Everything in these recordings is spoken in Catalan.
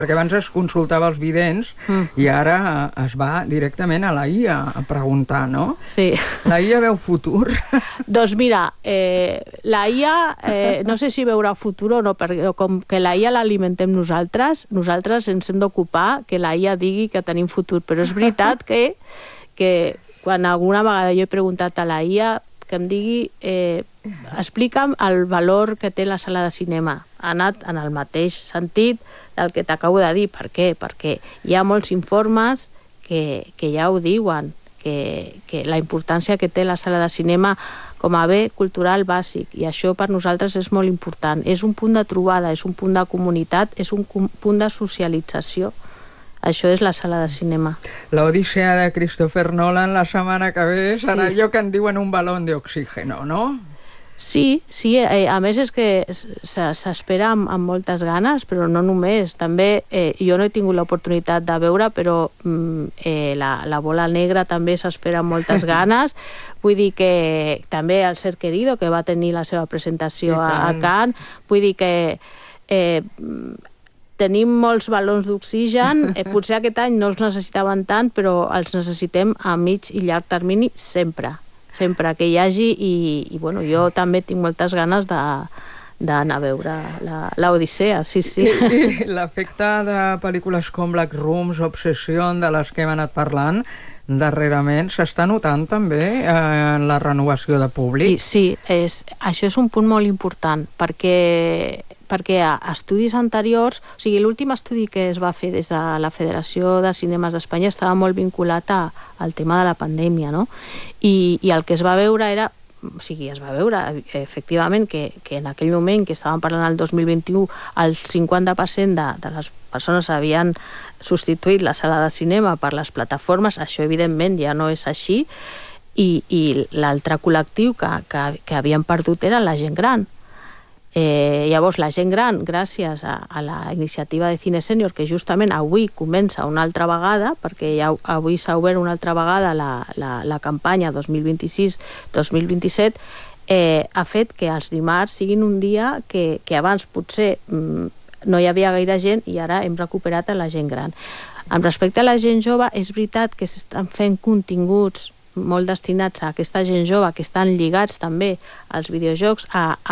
Perquè abans es consultava els vidents i ara es va directament a la IA a preguntar, no? Sí. La IA veu futur? Doncs mira, la IA, no sé si veurà futur o no, perquè com que la IA l'alimentem nosaltres ens hem d'ocupar que la IA digui que tenim futur, però és veritat que quan alguna vegada jo he preguntat a la IA que em digui, explica'm el valor que té la sala de cinema. Ha anat en el mateix sentit del que t'acabo de dir. Per què? Perquè hi ha molts informes que ja ho diuen, que la importància que té la sala de cinema com a bé cultural bàsic, i això per nosaltres és molt important. És un punt de trobada, és un punt de comunitat, és un punt de socialització. Això és la sala de cinema. La Odissea de Christopher Nolan la setmana que ve serà allò que en diuen un balón de oxígeno, no? Sí, a més és que s'espera amb moltes ganes, però no només. També jo no he tingut l'oportunitat de veure, però la Bola Negra també s'espera amb moltes ganes. Vull dir que també el Ser Querido, que va tenir la seva presentació a Cannes, vull dir que tenim molts balons d'oxigen, potser aquest any no els necessitaven tant, però els necessitem a mig i llarg termini sempre que hi hagi, i bueno, jo també tinc moltes ganes d'anar a veure l'Odissea, sí. I l'efecte de pel·lícules com Black Rooms, Obsession, de les que hem anat parlant, darrerament s'està notant també en la renovació de públic? Sí, això és un punt molt important, perquè a estudis anteriors, o sigui, l'últim estudi que es va fer des de la Federació de Cinemes d'Espanya estava molt vinculat al tema de la pandèmia, no? I el que es va veure era, o sigui, es va veure efectivament que en aquell moment, que estàvem parlant del 2021, el 50% de les persones havien substituït la sala de cinema per les plataformes. Això evidentment ja no és així, i l'altre col·lectiu que havien perdut era la gent gran. Llavors la gent gran, gràcies a la iniciativa de Cine Sènior, que justament avui comença una altra vegada, perquè ja avui s'ha obert una altra vegada la campanya 2026-2027, ha fet que els dimarts siguin un dia que abans potser no hi havia gaire gent, i ara hem recuperat a la gent gran. Amb respecte a la gent jove, és veritat que s'estan fent continguts molt destinats a aquesta gent jove, que estan lligats també als videojocs,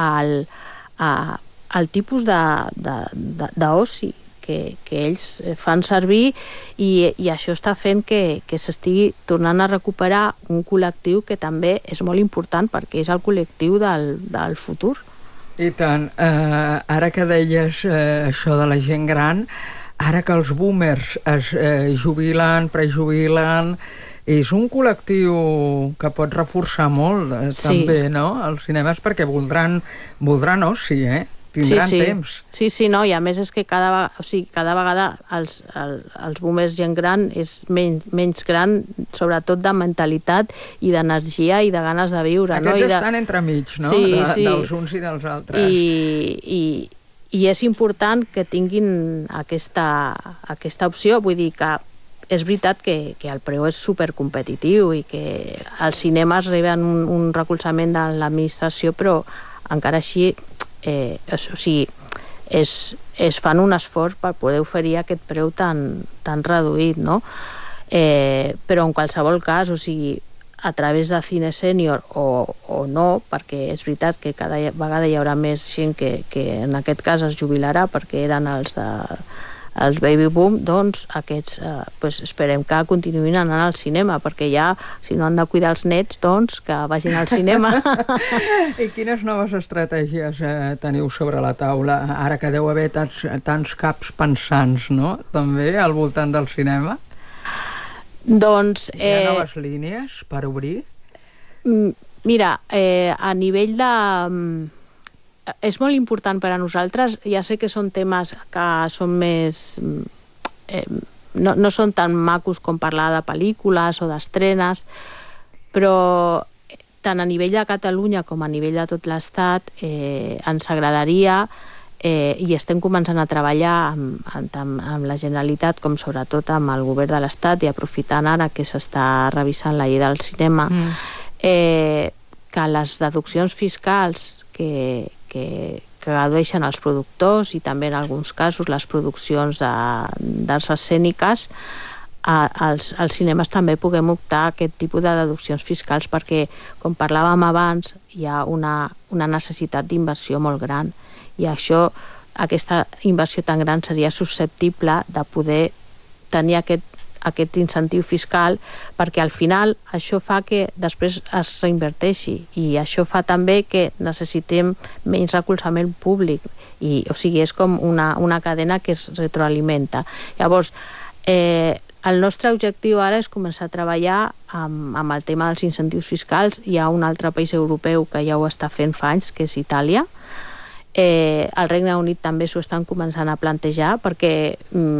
al tipus d'oci que ells fan servir, i això està fent que s'estigui tornant a recuperar un col·lectiu que també és molt important, perquè és el col·lectiu del futur. I tant. Ara que deies això de la gent gran, ara que els boomers es jubilen, prejubilen, és un col·lectiu que pot reforçar molt també, no?, els cinemes, perquè voldran oci, tindran temps. Sí, no, i a més és que cada vegada els boomers gent gran és menys gran, sobretot de mentalitat i d'energia i de ganes de viure. Aquests estan entremig, no?, dels uns i dels altres. I és important que tinguin aquesta opció. Vull dir que és veritat que el preu és supercompetitiu i que els cinemes reben un recolzament de l'administració, però encara així es fan un esforç per poder oferir aquest preu tan reduït, no? Però en qualsevol cas, o sigui, a través de Cine Sènior o no, perquè és veritat que cada vegada hi haurà més gent que en aquest cas es jubilarà perquè eren els baby boom, doncs aquests esperem que continuïn anant al cinema, perquè ja, si no han de cuidar els nets, doncs que vagin al cinema. I quines noves estratègies teniu sobre la taula, ara que deu haver tants caps pensants, no?, també al voltant del cinema? Doncs... Hi ha noves línies per obrir? Mira, a nivell de... És molt important per a nosaltres, ja sé que són temes que són més... no són tan macos com parlar de pel·lícules o d'estrenes, però tant a nivell de Catalunya com a nivell de tot l'Estat ens agradaria, i estem començant a treballar amb la Generalitat, com sobretot amb el govern de l'Estat, i aprofitant ara que s'està revisant la llei del cinema, que les deduccions fiscals que que gaudeixen els productors i també en alguns casos les produccions d'arts escèniques, als cinemes també puguem optar a aquest tipus de deduccions fiscals perquè, com parlàvem abans, hi ha una necessitat d'inversió molt gran i aquesta inversió tan gran seria susceptible de poder tenir aquest incentiu fiscal perquè al final això fa que després es reinverteixi i això fa també que necessitem menys recolzament públic o sigui, és com una cadena que es retroalimenta. Llavors, el nostre objectiu ara és començar a treballar amb el tema dels incentius fiscals. Hi ha un altre país europeu que ja ho està fent fa anys, que és Itàlia. El Regne Unit també s'ho estan començant a plantejar perquè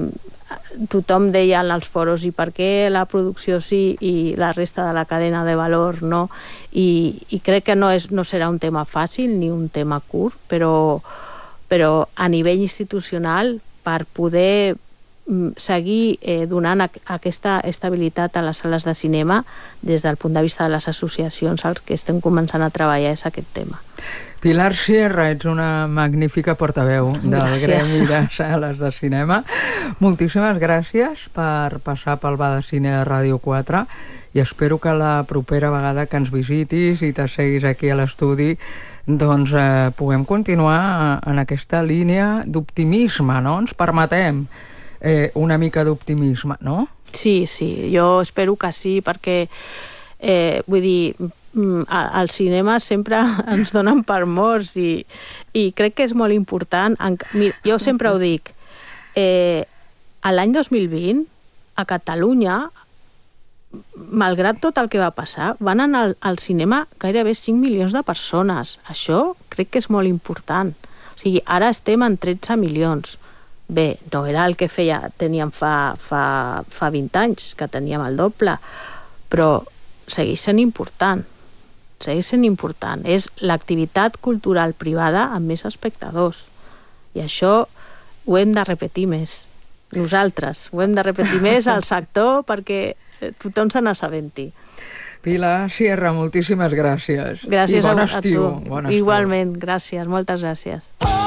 tothom deia en els foros i per què la producció sí i la resta de la cadena de valor no, i crec que no serà un tema fàcil ni un tema curt, però a nivell institucional per poder seguir donant aquesta estabilitat a les sales de cinema des del punt de vista de les associacions als que estem començant a treballar és aquest tema. Pilar Sierra, ets una magnífica portaveu del Gremi de Sales de Cinema. Moltíssimes gràcies per passar pel Bar de Cine de Ràdio 4 i espero que la propera vegada que ens visitis i t'asseguis aquí a l'estudi doncs puguem continuar en aquesta línia d'optimisme, no? Ens permetem una mica d'optimisme, no? Sí, jo espero que sí, perquè vull dir, al cinema sempre ens donen per morts i crec que és molt important. Mira, jo sempre ho dic, l'any 2020 a Catalunya, malgrat tot el que va passar, van anar al cinema gairebé 5 milions de persones. Això crec que és molt important. O sigui, ara estem en 13 milions. Bé, no era el que teníem fa 20 anys, que teníem el doble, però segueix sent important. Segueix sent important. És l'activitat cultural privada amb més espectadors. I això ho hem de repetir més. Nosaltres ho hem de repetir més al sector perquè tothom se n'assabenti. Pilar Sierra, moltíssimes gràcies. Gràcies i bon a tu. Bon estiu. Igualment, gràcies, moltes gràcies.